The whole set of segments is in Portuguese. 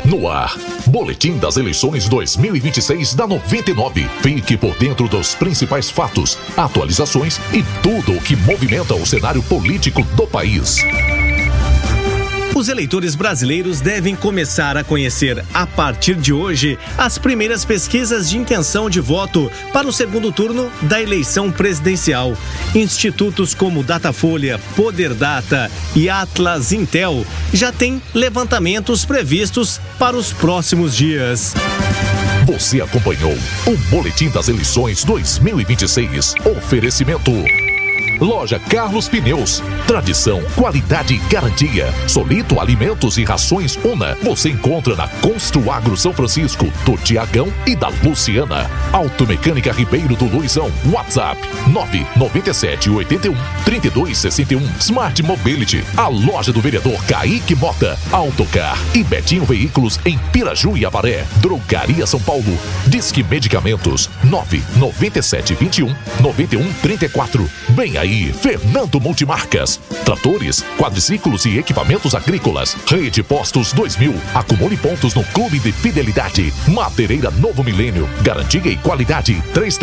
No ar, Boletim das Eleições 2026 da 99. Fique por dentro dos principais fatos, atualizações e tudo o que movimenta o cenário político do país. Os eleitores brasileiros devem começar a conhecer, a partir de hoje, as primeiras pesquisas de intenção de voto para o segundo turno da eleição presidencial. Institutos como Datafolha, Poder Data e Atlas Intel já têm levantamentos previstos para os próximos dias. Você acompanhou o Boletim das Eleições 2026. Oferecimento: Loja Carlos Pneus. Tradição, qualidade e garantia. Solito Alimentos e Rações Una. Você encontra na Construagro São Francisco, do Tiagão e da Luciana. Automecânica Ribeiro do Luizão. WhatsApp 997 81 32 61. Smart Mobility. A loja do vereador Kaique Mota. Autocar e Betinho Veículos em Piraju e Avaré. Drogaria São Paulo. Disque Medicamentos 997 21 91 34. Vem aí Fernando Multimarcas. Tratores, quadriciclos e equipamentos agrícolas. Rede Postos 2000. Acumule pontos no Clube de Fidelidade. Madeireira Novo Milênio. Garantia e qualidade.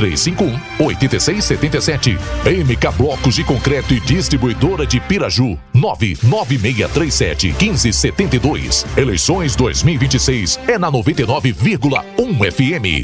3351-8677. MK Blocos de Concreto e Distribuidora de Piraju. 99637-1572. Eleições 2026 é na 99,1 FM.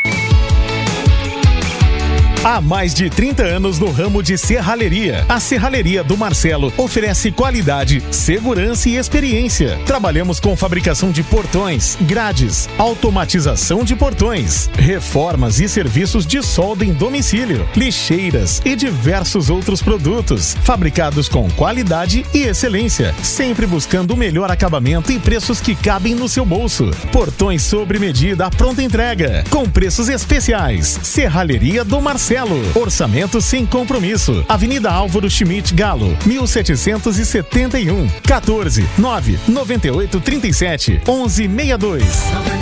Há mais de 30 anos no ramo de serralheria. A Serralheria do Marcelo oferece qualidade, segurança e experiência. Trabalhamos com fabricação de portões, grades, automatização de portões, reformas e serviços de solda em domicílio, lixeiras e diversos outros produtos, fabricados com qualidade e excelência, sempre buscando o melhor acabamento e preços que cabem no seu bolso. Portões sob medida à pronta entrega, com preços especiais. Serralheria do Marcelo. Orçamento sem compromisso. Avenida Álvaro Schmidt Galo, 1771. 14 9 98 37 11 62.